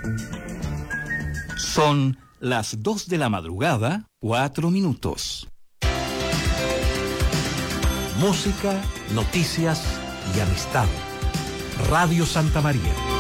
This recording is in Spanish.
Son las 2 de la madrugada, 4 minutos. Música, noticias y amistad. Radio Santa María.